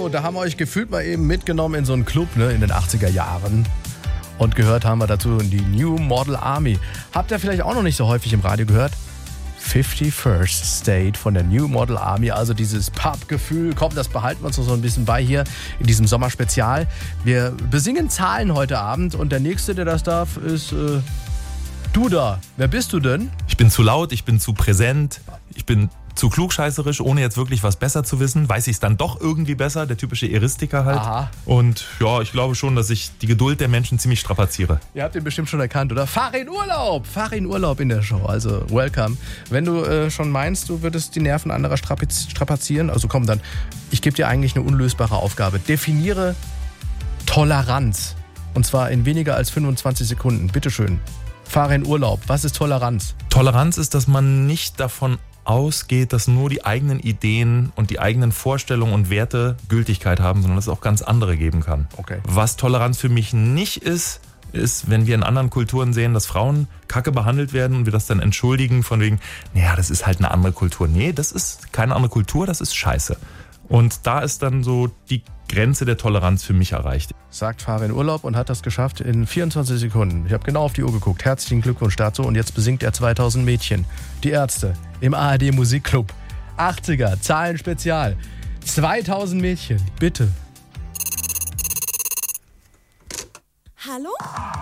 So, da haben wir euch gefühlt mal eben mitgenommen in so einen Club, ne, in den 80er Jahren. Und gehört haben wir dazu die New Model Army. Habt ihr vielleicht auch noch nicht so häufig im Radio gehört? 51st State von der New Model Army, also dieses Pub-Gefühl. Komm, das behalten wir uns noch so ein bisschen bei hier in diesem Sommerspezial. Wir besingen Zahlen heute Abend und der Nächste, der das darf, ist du da. Wer bist du denn? Ich bin zu laut, ich bin zu präsent, ich bin zu klugscheißerisch, ohne jetzt wirklich was besser zu wissen. Weiß ich es dann doch irgendwie besser, der typische Euristiker halt. Aha. Und ja, ich glaube schon, dass ich die Geduld der Menschen ziemlich strapaziere. Ihr habt ihn bestimmt schon erkannt, oder? Fahr in Urlaub! Fahr in Urlaub in der Show, also welcome. Wenn du schon meinst, du würdest die Nerven anderer strapazieren, also komm dann, ich gebe dir eigentlich eine unlösbare Aufgabe. Definiere Toleranz. Und zwar in weniger als 25 Sekunden. Bitteschön. Fahre in Urlaub. Was ist Toleranz? Toleranz ist, dass man nicht davon ausgeht, dass nur die eigenen Ideen und die eigenen Vorstellungen und Werte Gültigkeit haben, sondern dass es auch ganz andere geben kann. Okay. Was Toleranz für mich nicht ist, wenn wir in anderen Kulturen sehen, dass Frauen kacke behandelt werden und wir das dann entschuldigen von wegen, naja, das ist halt eine andere Kultur. Nee, das ist keine andere Kultur, das ist scheiße. Und da ist dann so die Grenze der Toleranz für mich erreicht. Sagt Fahre in Urlaub und hat das geschafft in 24 Sekunden. Ich habe genau auf die Uhr geguckt. Herzlichen Glückwunsch dazu. Und jetzt besingt er 2000 Mädchen. Die Ärzte im ARD Musikclub. 80er, Zahlenspezial. 2000 Mädchen, bitte. Hallo?